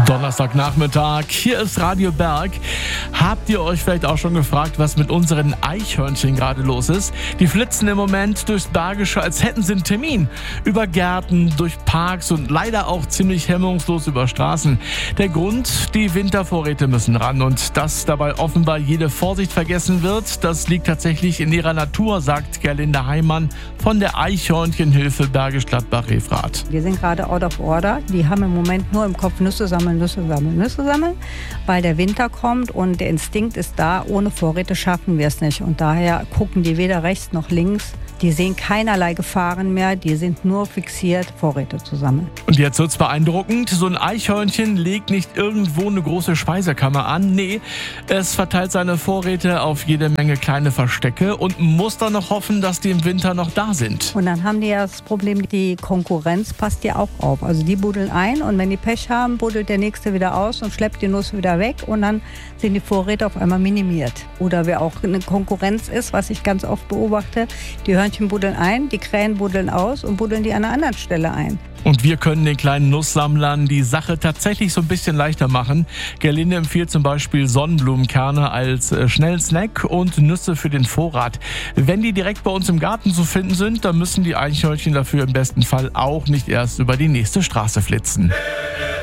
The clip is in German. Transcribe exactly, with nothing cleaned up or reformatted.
Donnerstagnachmittag, hier ist Radio Berg. Habt ihr euch vielleicht auch schon gefragt, was mit unseren Eichhörnchen gerade los ist? Die flitzen im Moment durchs Bergische, als hätten sie einen Termin. Über Gärten, durch Parks und leider auch ziemlich hemmungslos über Straßen. Der Grund, die Wintervorräte müssen ran und dass dabei offenbar jede Vorsicht vergessen wird, das liegt tatsächlich in ihrer Natur, sagt Gerlinde Heimann von der Eichhörnchenhilfe Bergisch Gladbach-Refrath. Wir sind gerade out of order. Die haben im Moment nur im Kopf Nüsse sammeln, Nüsse sammeln, Nüsse sammeln, weil der Winter kommt und der Instinkt ist da. Ohne Vorräte schaffen wir es nicht. Und daher gucken die weder rechts noch links. Die sehen keinerlei Gefahren mehr. Die sind nur fixiert, Vorräte zu sammeln. Und jetzt wird's beeindruckend. So ein Eichhörnchen legt nicht irgendwo eine große Speisekammer an. Nee, es verteilt seine Vorräte auf jede Menge kleine Verstecke und muss dann noch hoffen, dass die im Winter noch da sind. Und dann haben die ja das Problem, die Konkurrenz passt ja auch auf. Also die buddeln ein und wenn die Pech haben, buddelt der Nächste wieder aus und schleppt die Nuss wieder weg und dann sind die Vorräte auf einmal minimiert. Oder wer auch eine Konkurrenz ist, was ich ganz oft beobachte, die Hörnchen buddeln ein, die Krähen buddeln aus und buddeln die an einer anderen Stelle ein. Und wir können den kleinen Nusssammlern die Sache tatsächlich so ein bisschen leichter machen. Gerlinde empfiehlt zum Beispiel Sonnenblumenkerne als äh, schnellen Snack und Nüsse für den Vorrat. Wenn die direkt bei uns im Garten zu finden sind, dann müssen die Eichhörnchen dafür im besten Fall auch nicht erst über die nächste Straße flitzen.